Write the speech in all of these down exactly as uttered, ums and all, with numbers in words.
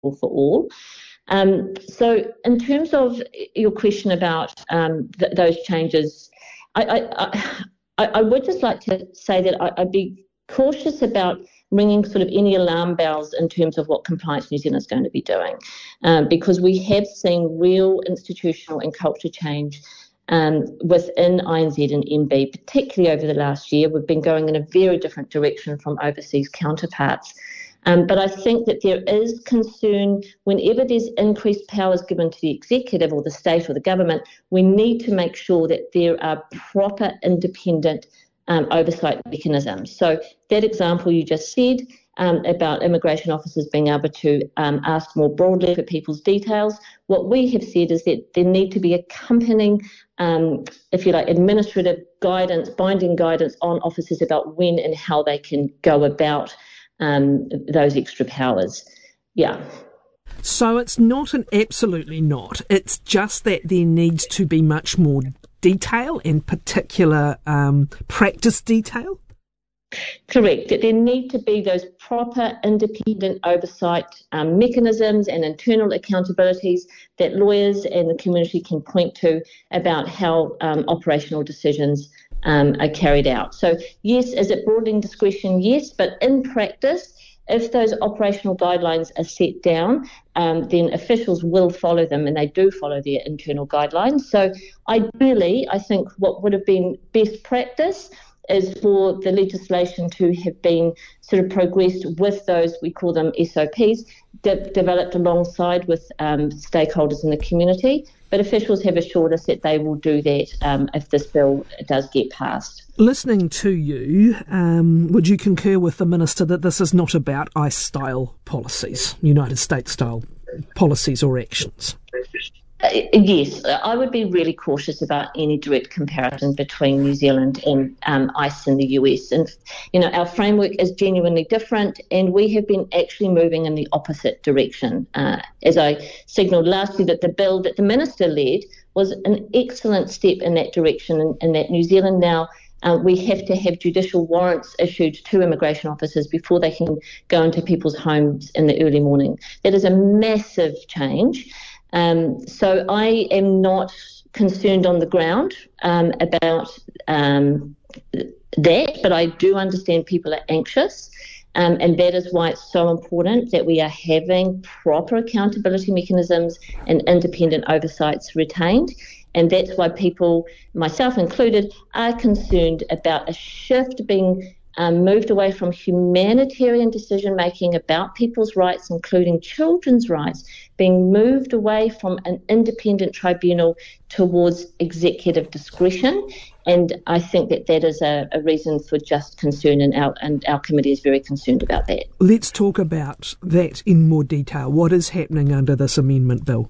for all. Um, so in terms of your question about um, th- those changes, I, I, I, I would just like to say that I, I'd be cautious about ringing sort of any alarm bells in terms of what Compliance New Zealand is going to be doing, um, because we have seen real institutional and culture change um, within I N Z and M B, particularly over the last year. We've been going in a very different direction from overseas counterparts. Um, but I think that there is concern whenever there's increased powers given to the executive or the state or the government, we need to make sure that there are proper independent um, oversight mechanisms. So that example you just said um, about immigration officers being able to um, ask more broadly for people's details, what we have said is that there need to be accompanying, um, if you like, administrative guidance, binding guidance on officers about when and how they can go about Um, those extra powers. Yeah. So it's not an absolutely not. It's just that there needs to be much more detail and particular um, practice detail? Correct. That there need to be those proper independent oversight um, mechanisms and internal accountabilities that lawyers and the community can point to about how um, operational decisions Um, are carried out. So yes, is it broadening discretion? Yes, but in practice, if those operational guidelines are set down, um, then officials will follow them, and they do follow their internal guidelines. So ideally, I think what would have been best practice is for the legislation to have been sort of progressed with those, we call them S O Ps, de- developed alongside with um, stakeholders in the community. But officials have assured us that they will do that um, if this bill does get passed. Listening to you, um, would you concur with the Minister that this is not about ICE-style policies, United States-style policies or actions? Uh, yes, I would be really cautious about any direct comparison between New Zealand and um, ICE in the U S. And, you know, our framework is genuinely different, and we have been actually moving in the opposite direction. Uh, as I signalled last year, that the bill that the Minister led was an excellent step in that direction, and, and that New Zealand now, uh, we have to have judicial warrants issued to immigration officers before they can go into people's homes in the early morning. That is a massive change. Um, so I am not concerned on the ground um, about um, that, but I do understand people are anxious, um, and that is why it's so important that we are having proper accountability mechanisms and independent oversights retained. And that's why people, myself included, are concerned about a shift being Um, moved away from humanitarian decision-making about people's rights, including children's rights, being moved away from an independent tribunal towards executive discretion. And I think that that is a, a reason for just concern, and our, and our committee is very concerned about that. Let's talk about that in more detail. What is happening under this amendment bill?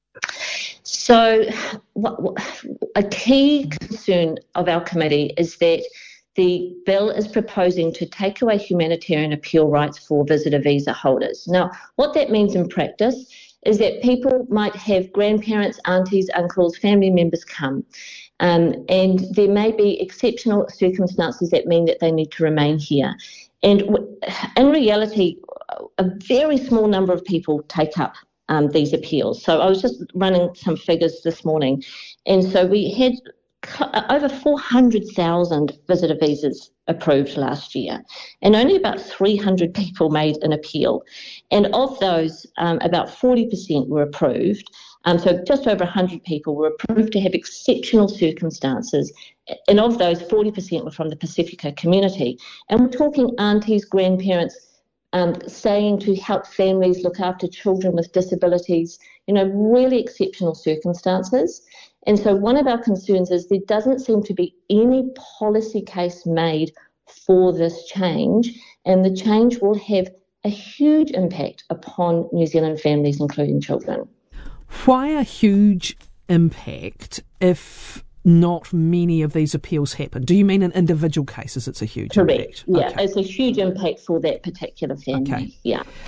So what, what, a key concern of our committee is that the bill is proposing to take away humanitarian appeal rights for visitor visa holders. Now, what that means in practice is that people might have grandparents, aunties, uncles, family members come, um, and there may be exceptional circumstances that mean that they need to remain here. And in reality, a very small number of people take up um, these appeals. So I was just running some figures this morning, and so we had over four hundred thousand visitor visas approved last year, and only about three hundred people made an appeal. And of those, um, about forty percent were approved. Um, so just over one hundred people were approved to have exceptional circumstances. And of those, forty percent were from the Pacifica community. And we're talking aunties, grandparents, um, saying to help families look after children with disabilities, you know, really exceptional circumstances. And so one of our concerns is there doesn't seem to be any policy case made for this change, and the change will have a huge impact upon New Zealand families, including children. Why a huge impact if not many of these appeals happen? Do you mean in individual cases it's a huge Correct. impact? Yeah, okay. It's a huge impact for that particular family. Okay. Yeah.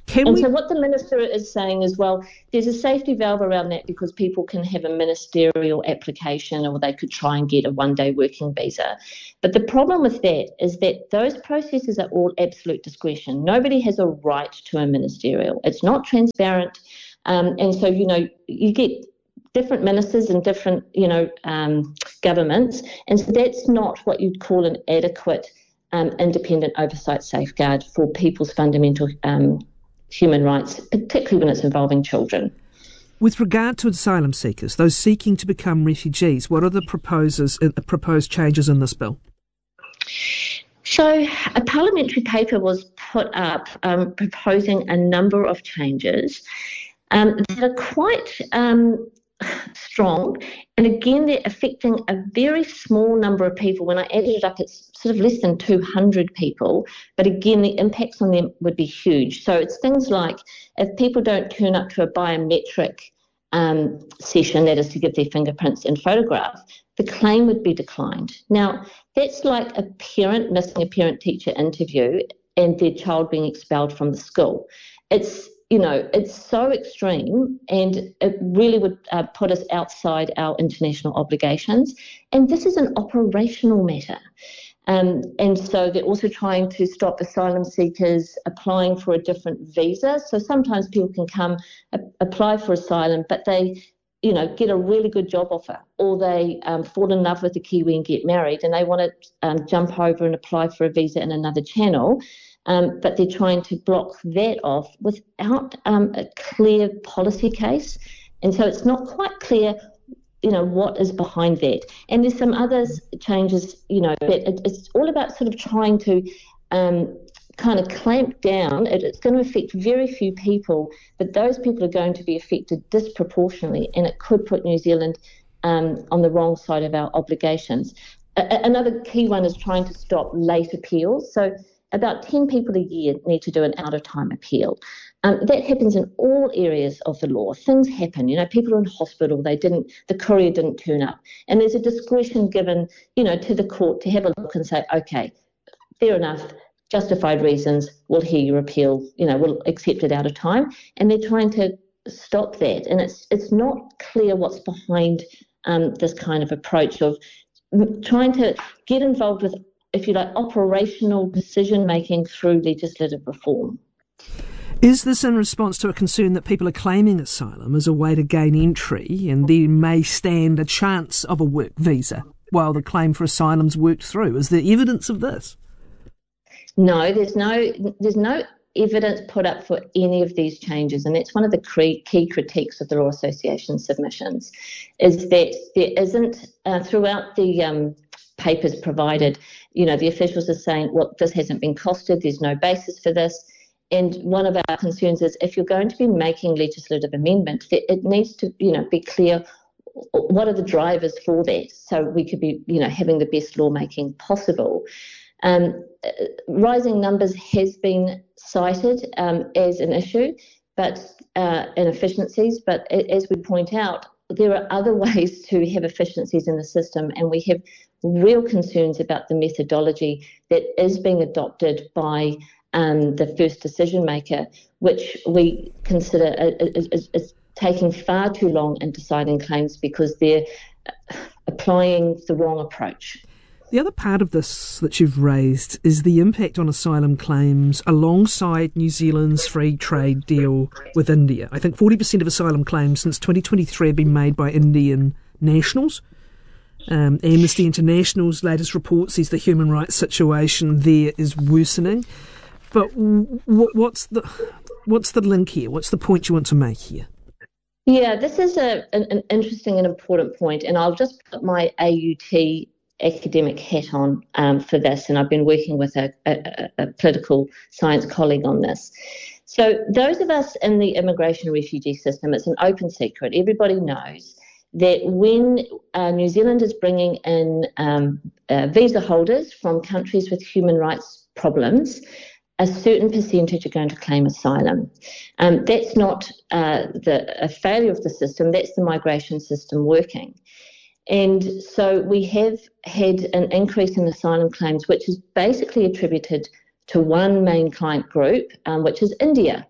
Can and we... so what the minister is saying is, well, there's a safety valve around that because people can have a ministerial application or they could try and get a one-day working visa. But the problem with that is that those processes are all absolute discretion. Nobody has a right to a ministerial. It's not transparent. Um, and so, you know, you get different ministers and different, you know, um, governments. And so that's not what you'd call an adequate um, independent oversight safeguard for people's fundamental um human rights, particularly when it's involving children. With regard to asylum seekers, those seeking to become refugees, what are the proposers, uh, proposed changes in this bill? So a parliamentary paper was put up um, proposing a number of changes um, that are quite um, strong. And again, they're affecting a very small number of people. When I added it up, it's sort of less than two hundred people. But again, the impacts on them would be huge. So it's things like if people don't turn up to a biometric um, session, that is to give their fingerprints and photograph, the claim would be declined. Now, that's like a parent missing a parent-teacher interview and their child being expelled from the school. It's You know, it's so extreme, and it really would uh, put us outside our international obligations. And this is an operational matter. Um, and so they're also trying to stop asylum seekers applying for a different visa. So sometimes people can come a- apply for asylum, but they, you know, get a really good job offer, or they um, fall in love with a Kiwi and get married, and they want to um, jump over and apply for a visa in another channel. Um, but they're trying to block that off without um, a clear policy case. And so it's not quite clear, you know, what is behind that. And there's some other changes, you know, that it, it's all about sort of trying to um, kind of clamp down. It, it's going to affect very few people, but those people are going to be affected disproportionately, and it could put New Zealand um, on the wrong side of our obligations. A- another key one is trying to stop late appeals. So about ten people a year need to do an out-of-time appeal. Um, that happens in all areas of the law. Things happen, you know, people are in hospital, they didn't, the courier didn't turn up. And there's a discretion given, you know, to the court to have a look and say, okay, fair enough, justified reasons, we'll hear your appeal, you know, we'll accept it out of time. And they're trying to stop that. And it's it's not clear what's behind um, this kind of approach of trying to get involved with, if you like, operational decision-making through legislative reform. Is this in response to a concern that people are claiming asylum as a way to gain entry and they may stand a chance of a work visa while the claim for asylum's worked through? Is there evidence of this? No, there's no there's no evidence put up for any of these changes, and that's one of the key critiques of the Law Association submissions, is that there isn't, uh, throughout the um, papers provided, you know, the officials are saying, well, this hasn't been costed, there's no basis for this. And one of our concerns is if you're going to be making legislative amendments, it needs to, you know, be clear what are the drivers for that, so we could be, you know, having the best lawmaking possible. Um, rising numbers has been cited um, as an issue, but uh, inefficiencies. But as we point out, there are other ways to have efficiencies in the system, and we have real concerns about the methodology that is being adopted by um, the first decision maker, which we consider is, is, is taking far too long in deciding claims because they're applying the wrong approach. The other part of this that you've raised is the impact on asylum claims alongside New Zealand's free trade deal with India. I think forty percent of asylum claims since twenty twenty-three have been made by Indian nationals. Um, Amnesty International's latest report says the human rights situation there is worsening. But w- what's the what's the link here? What's the point you want to make here? Yeah, this is a, an, an interesting and important point, and I'll just put my A U T academic hat on um, for this, and I've been working with a, a, a political science colleague on this. So those of us in the immigration refugee system, it's an open secret. Everybody knows that when uh, New Zealand is bringing in um, uh, visa holders from countries with human rights problems, a certain percentage are going to claim asylum. Um, that's not uh, the, a failure of the system, that's the migration system working. And so we have had an increase in asylum claims, which is basically attributed to one main client group, um, which is India.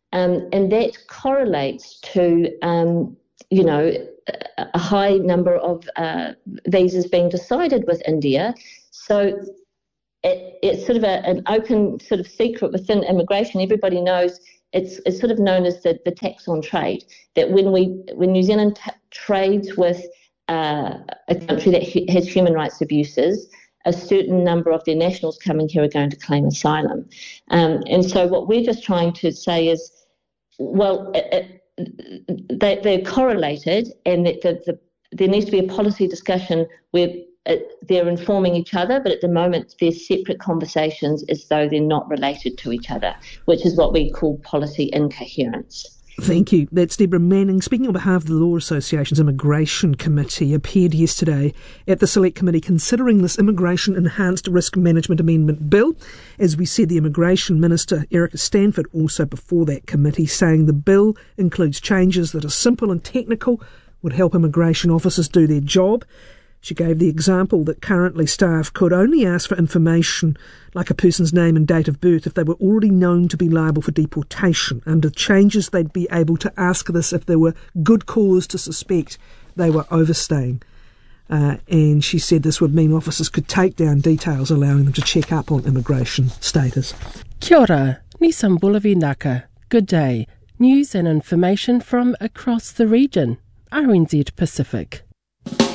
Um, and that correlates to, um, you know, a high number of uh, visas being decided with India. So it, it's sort of a, an open sort of secret within immigration. Everybody knows it's, it's sort of known as the, the tax on trade, that when we when New Zealand t- trades with uh, a country that hu- has human rights abuses, a certain number of their nationals coming here are going to claim asylum. Um, and so what we're just trying to say is, well, it, it, they, they're correlated, and that the, the, there needs to be a policy discussion where it, they're informing each other, but at the moment they're separate conversations as though they're not related to each other, which is what we call policy incoherence. Thank you. That's Deborah Manning. Speaking on behalf of the Law Association's Immigration Committee, appeared yesterday at the Select Committee considering this Immigration Enhanced Risk Management Amendment Bill. As we said, the Immigration Minister, Erica Stanford, also before that committee, saying the bill includes changes that are simple and technical, would help immigration officers do their job. She gave the example that currently staff could only ask for information like a person's name and date of birth if they were already known to be liable for deportation. Under changes, they'd be able to ask this if there were good cause to suspect they were overstaying. Uh, and she said this would mean officers could take down details allowing them to check up on immigration status. Kia ora, Nisam Bulavinaka. Good day. News and information from across the region. R N Z Pacific.